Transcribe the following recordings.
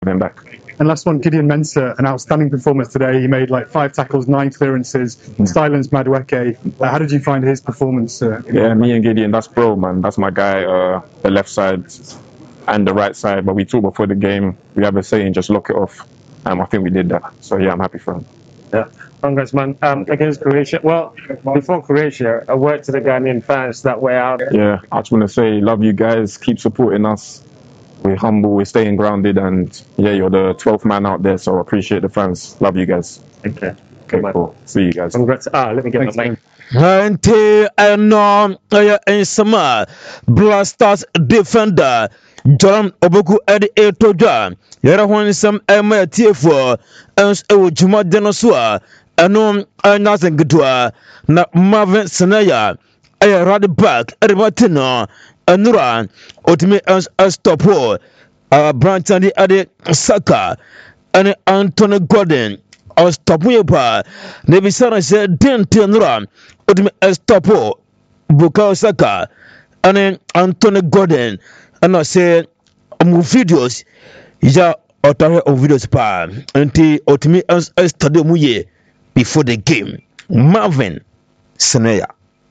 him back. And last one, Gideon Mensah, an outstanding performance today. He made like 5 tackles, 9 clearances, silenced Madueke. How did you find his performance? Yeah, me and Gideon, that's bro, man. That's my guy, the left side and the right side. But we talked before the game. We have a saying, just lock it off. I think we did that. So yeah, I'm happy for him. Yeah. Congrats, man. Against Croatia. Well, before Croatia, a word to the Ghanaian fans that way out. Yeah, I just want to say, love you guys. Keep supporting us. We're humble, we're staying grounded, and yeah, you're the 12th man out there, so I appreciate the fans. Love you guys. Okay, cool. See you guys. Congrats. Let me get my mic. Ante ano ensama Blasters defender Joram Oboku Edi Etoja yara hon sam ema tiefo ens ewo juma denosua ano nasen gidwa na Marvin Senaya ay right back eribatino anura otimi ens stopo Branton di ade Saka and Anthony Gordon stopu pa ne bisara se dente anura otimi stopo Bukayo Saka and Anthony Gordon and I say videos ya otare of videos pa anti otimi study muye before the game. Marvin Senaya.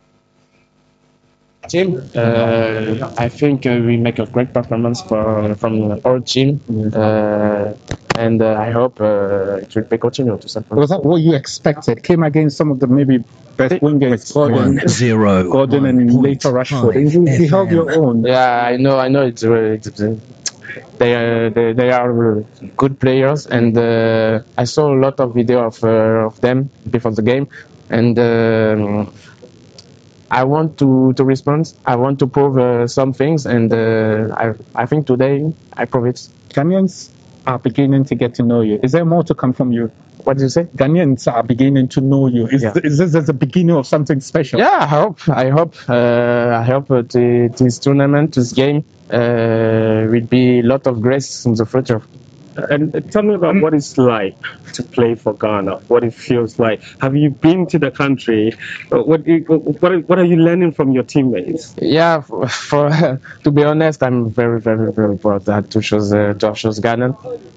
Team, I think we make a great performance from our team, and I hope it will continue to support. Was that what you expected? Came against some of the maybe best wingers, Gordon and later Rashford. You held your own. Yeah, I know. They are good players, and I saw a lot of video of them before the game, and I want to respond. I want to prove some things, and I think today I prove it. Ghanaians are beginning to get to know you. Is there more to come from you? What did you say? Ghanaians are beginning to know you. Is this the beginning of something special? Yeah, I hope this tournament, this game, will be a lot of grace in the future. And tell me about what it's like to play for Ghana, what it feels like. Have you been to the country? What are you learning from your teammates? Yeah, to be honest, I'm very, very, very proud to choose Ghana.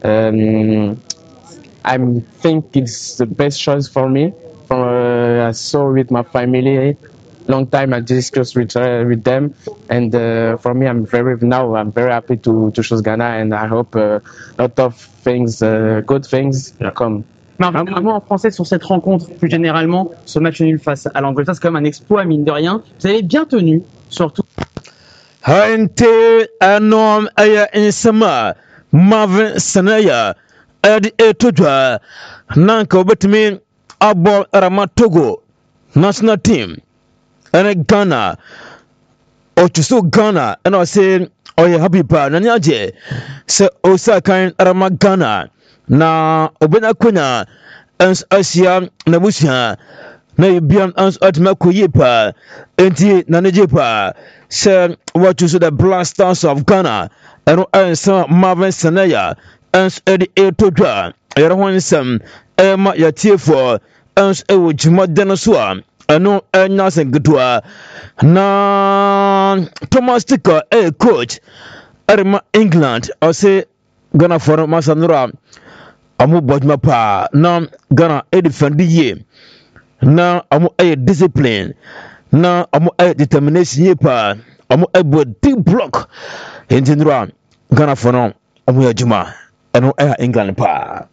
I think it's the best choice for me. I saw with my family. Long time I discussed with them, and for me, I'm very happy to choose Ghana, and I hope a lot of things, good things come. Marvin, un mot en français sur cette rencontre, plus généralement, ce match nul face à l'Angleterre, c'est quand même un exploit, mine de rien. Vous avez bien tenu, surtout. Hante anom aya insama Marvin Senaya adi etujwa nanka obetimi abo Ramatogo national team. And Ghana, or to so Ghana, and I say, oh, yeah, happy pa, Nanyaje, say, Osaka and Arama Ghana, na Obena Kuna, and Asia, Nabusia, na Bian ans at Makuyipa, and Nanajepa, say, what you said, the Blasters of Ghana, and answer Marvin Senaya, and Eddie Etoja, Erawan Sam, Emma Yatifo, and Ewujima Denosua. Ano nasen gudwa na Thomas Tuchel coach arima England I say Ghana for masanura amu bodma pa na Ghana defend ye na amu discipline na amu determination ye pa amu deep block entinura Ghana for no amu yajuma ano England pa.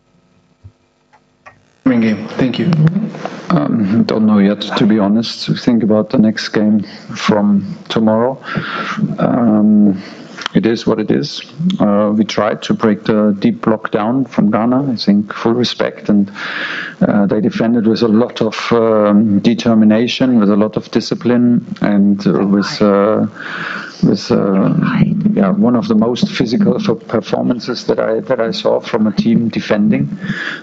Game. Thank you. Don't know yet, to be honest. Think about the next game from tomorrow. It is what it is. We tried to break the deep block down from Ghana. I think full respect, and they defended with a lot of determination, with a lot of discipline, and with one of the most physical performances that I saw from a team defending.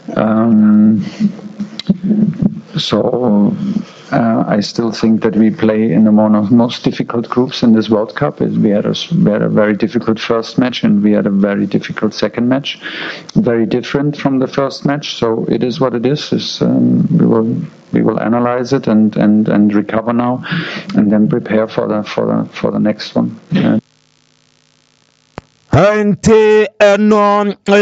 So I still think that we play in one of the most difficult groups in this World Cup. We had a very difficult first match, and we had a very difficult second match. Very different from the first match. So it is what it is. We will analyze it and recover now, and then prepare for the next one. Ante ɛno